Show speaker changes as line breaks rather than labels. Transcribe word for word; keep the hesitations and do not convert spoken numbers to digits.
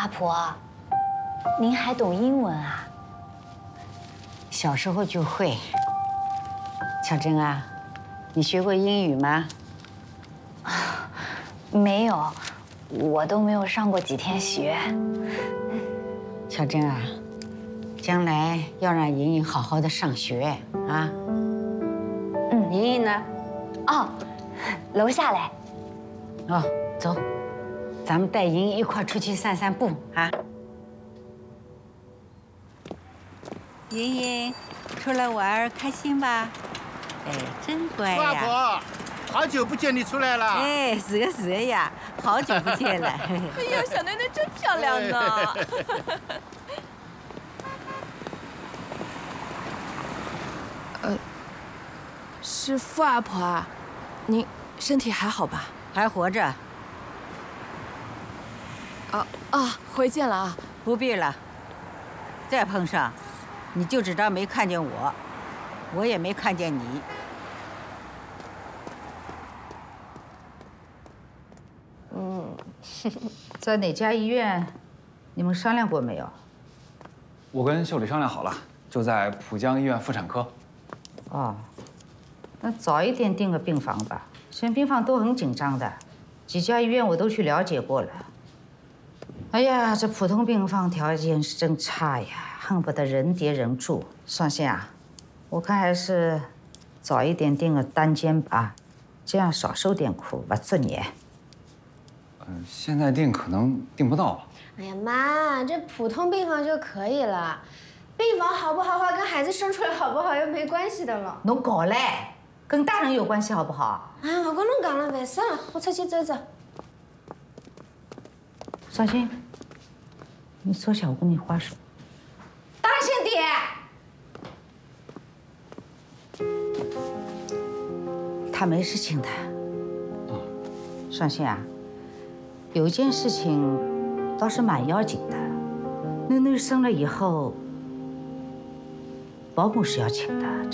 阿婆，您还懂英文啊？
小时候就会。小珍啊，你学过英语吗？
啊，没有，我都没有上过几天学。
小珍啊，将来要让莹莹好好的上学啊。嗯，莹莹呢？
哦，楼下嘞。
哦，走，咱们带莹莹一块出去散散步啊。莹莹，出来玩开心吧？哎，真乖呀！
阿婆，好久不见你出来了。
哎，是个是个呀，好久不见了。哎
呀，小奶奶真漂亮呢。呃，是傅阿婆啊，您身体还好吧？
还活着。
啊啊，回见了啊！
不必了，再碰上，你就只当没看见我，我也没看见你。
嗯，在哪家医院？你们商量过没有？
我跟秀丽商量好了，就在浦江医院妇产科。
哦，那早一点订个病房吧。现在病房都很紧张的，几家医院我都去了解过了。哎呀，这普通病房条件是真差呀，恨不得人叠人住。双线啊，我看还是早一点订个单间吧，这样少受点苦，不做你。
嗯，现在订可能订不到吧。
哎呀妈，这普通病房就可以了，病房好不豪华跟孩子生出来好不好又没关系的了。
侬搞嘞，跟大人有关系好不好？
哎，我跟侬讲了，烦死了，我出去走走。
双心，你坐下，我跟你话说。当心点。他没事情的。双心啊，有一件事情倒是蛮要紧的。囡囡生了以后，保姆是要请的。